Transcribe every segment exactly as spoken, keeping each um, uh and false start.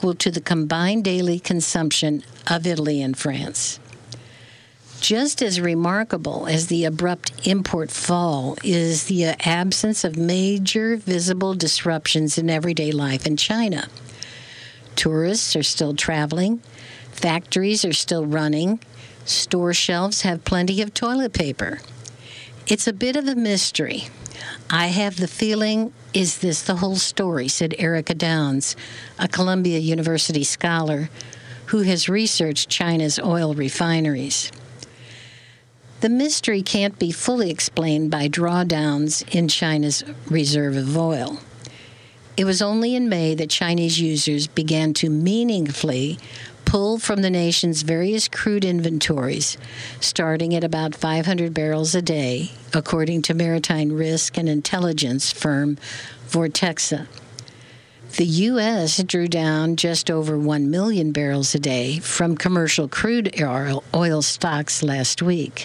equal to the combined daily consumption of Italy and France. Just as remarkable as the abrupt import fall is the absence of major visible disruptions in everyday life in China. Tourists are still traveling, factories are still running, store shelves have plenty of toilet paper. It's a bit of a mystery. I have the feeling, is this the whole story, said Erica Downs, a Columbia University scholar who has researched China's oil refineries. The mystery can't be fully explained by drawdowns in China's reserve of oil. It was only in May that Chinese users began to meaningfully pull from the nation's various crude inventories, starting at about five hundred barrels a day, according to maritime risk and intelligence firm Vortexa. The U S drew down just over one million barrels a day from commercial crude oil, oil stocks last week.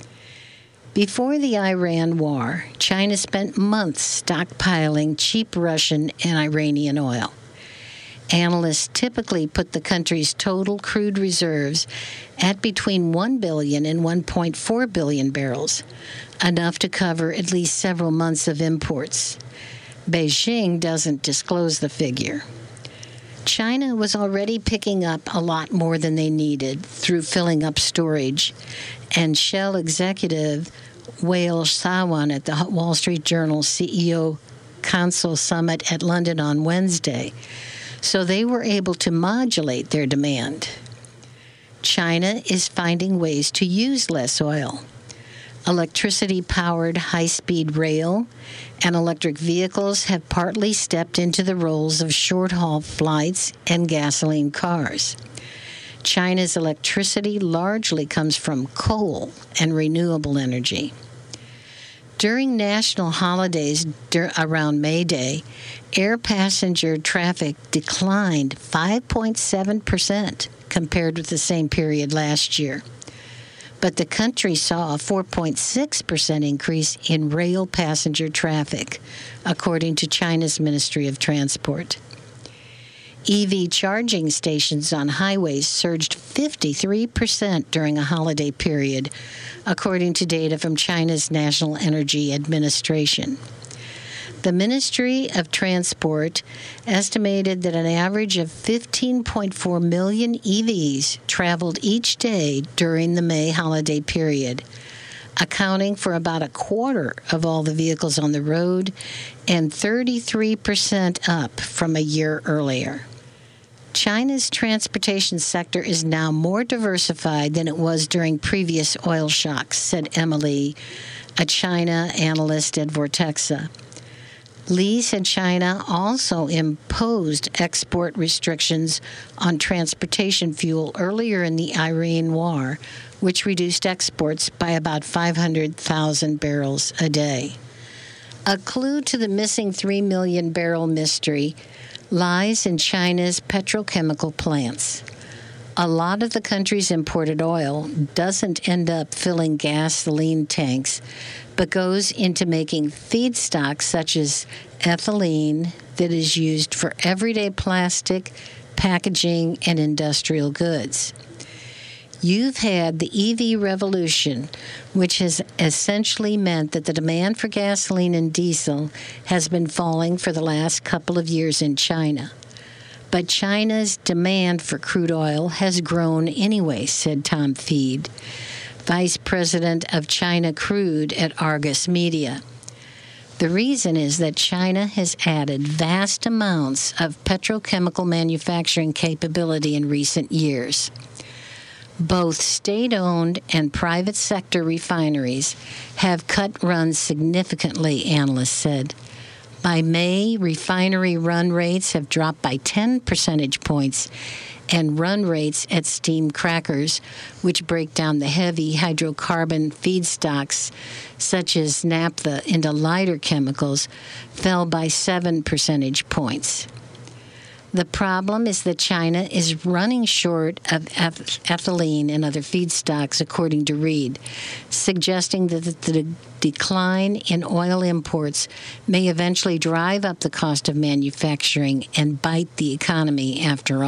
Before the Iran war, China spent months stockpiling cheap Russian and Iranian oil. Analysts typically put the country's total crude reserves at between one billion and one point four billion barrels, enough to cover at least several months of imports. Beijing doesn't disclose the figure. China was already picking up a lot more than they needed through filling up storage, and Shell executive Wael Sawan at the Wall Street Journal C E O Council Summit at London on Wednesday. So they were able to modulate their demand. China is finding ways to use less oil. Electricity-powered high-speed rail and electric vehicles have partly stepped into the roles of short-haul flights and gasoline cars. China's electricity largely comes from coal and renewable energy. During national holidays dur- around May Day, air passenger traffic declined five point seven percent compared with the same period last year. But the country saw a four point six percent increase in rail passenger traffic, according to China's Ministry of Transport. E V charging stations on highways surged fifty-three percent during a holiday period, according to data from China's National Energy Administration. The Ministry of Transport estimated that an average of fifteen point four million E Vs traveled each day during the May holiday period, accounting for about a quarter of all the vehicles on the road and thirty-three percent up from a year earlier. China's transportation sector is now more diversified than it was during previous oil shocks, said Emily, a China analyst at Vortexa. Lee said China also imposed export restrictions on transportation fuel earlier in the Iran war, which reduced exports by about five hundred thousand barrels a day. A clue to the missing three million barrel mystery lies in China's petrochemical plants. A lot of the country's imported oil doesn't end up filling gasoline tanks, but goes into making feedstocks such as ethylene that is used for everyday plastic, packaging, and industrial goods. You've had the E V revolution, which has essentially meant that the demand for gasoline and diesel has been falling for the last couple of years in China. But China's demand for crude oil has grown anyway, said Tom Feed, Vice President of China Crude at Argus Media. The reason is that China has added vast amounts of petrochemical manufacturing capability in recent years. Both state-owned and private sector refineries have cut runs significantly, analysts said. By May, refinery run rates have dropped by ten percentage points, and run rates at steam crackers, which break down the heavy hydrocarbon feedstocks such as naphtha into lighter chemicals, fell by seven percentage points. The problem is that China is running short of eth- ethylene and other feedstocks, according to Reid, suggesting that the, the decline in oil imports may eventually drive up the cost of manufacturing and bite the economy after all.